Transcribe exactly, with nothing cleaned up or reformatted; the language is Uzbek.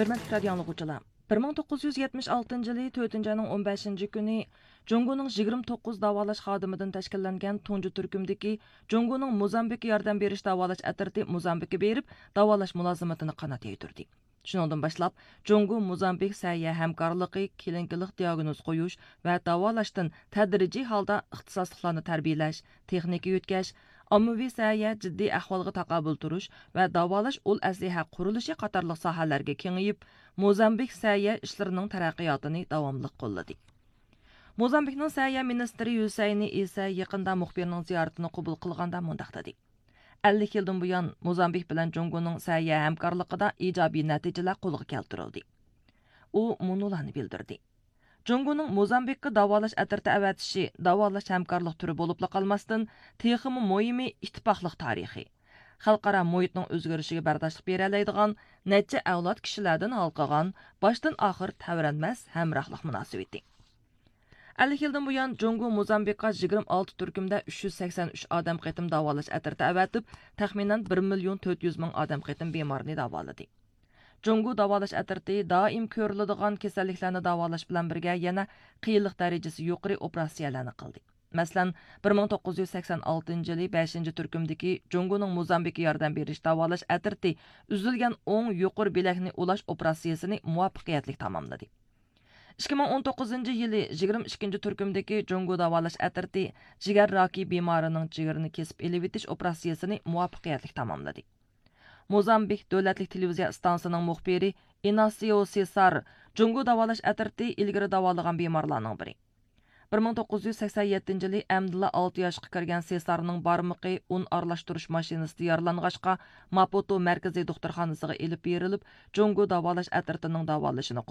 Hörmətli radio dinləyicilər, bir ming to'qqiz yuz yetmish oltinchi yılı to'rtinchi ayning o'n beshinchi kuni Jungoning yigirma to'qqiz davolash xodimidan tashkillangan tunji turkumdagi Jungoning Mozambikka yordam berish davolash atirti Mozambikka berib, davolash mulozimatini qanot yaydirdi. Shuningdan boshlab, Jungo Mozambik sayya hamkorligi, kelinkilik diagnoz qo'yish va davolashdan tadrijiy holda ixtisosliklarni tarbiyalash, texnika yutkash, ommaviy sayya jiddiy ahvolga taqobil turish va davolash ul asliha qurilishi qatorliq sohalarga kengayib, Mozambik sayya ishlarining taraqqiyotini davomli qo'lladi. Mozambikning sayya ministri Husayni Isa yaqinda muxbirning ziyoratini qabul qilganda mundaq dedi. ellik yildan buyon Mozambik bilan Jungoning sayya hamkorligida ijobiy natijalar qo'lga keltirildi. U munolarni bildirdi. Jungoning Mozambikka davolash atirti avatishi davolash hamkorlik turi bo'lib qolmasdan, texmi muhimi ittifoqlik tarixi. Xalqaro muhitning o'zgarishiga bardoshlik bera oladigan, necha avlod kishilardan halqagan, boshdan oxir tavranmas hamrohlik munosabati. ellik yildan buyon Jungo Mozambikka yigirma olti turkumda uch yuz sakson uch odam qitim davolash atirti avatib, taxminan bir million to'rt yuz ming odam qitim bemorni davoladi. Jungo davolash atirti doim ko'riladigan kasalliklarni davolash bilan birga yana qiyinlik darajasi yuqori operatsiyalarni qildi. Masalan, bir ming to'qqiz yuz sakson oltinchi yili beshinchi turkumdagi Jungoning Mozambikka yordam berish davolash atirti uzilgan o'ng yuqori bilakni ulash operatsiyasini muvaffaqiyatli tamomladi. ikki ming o'n to'qqizinchi yili yigirma ikkinchi turkumdagi Jungo davolash atirti jigar raki bemorining jigarini kesib elib etish operatsiyasini muvaffaqiyatli tamomladi. Mozambik davlatlik televiziya stansiyasining muxbiri Inacio Cesar Jungo davolash atirti ilgari davolagan bemorlarning biri. bir ming to'qqiz yuz sakson yettinchi yili amdilla olti yoshga kirgan Cesarning barmiqi un aralashtirish mashinasida yaralang'achqa Maputo markaziy doktorxonasiga elib berilib, Jungo davolash atirtining davolashini